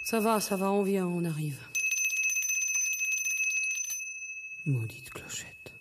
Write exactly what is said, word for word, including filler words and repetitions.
Ça va, ça va, on vient, on arrive. Maudite clochette.